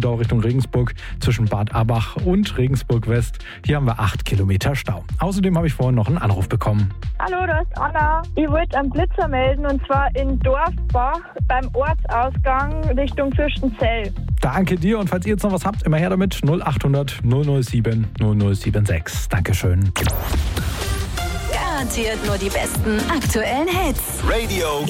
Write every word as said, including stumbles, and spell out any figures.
Schöneau Richtung Regensburg zwischen Bad Abach und Regensburg West. Hier haben wir acht Kilometer Stau. Außerdem habe ich vorhin noch einen Anruf bekommen. Hallo, da ist Anna. Ich wollte einen Blitzer melden und zwar in Dorfbach beim Ortsausgang Richtung Fürstenzell. Danke dir und falls ihr jetzt noch was habt, immer her damit null acht hundert null null sieben null null sieben sechs. Dankeschön. Garantiert nur die besten aktuellen Hits. Radio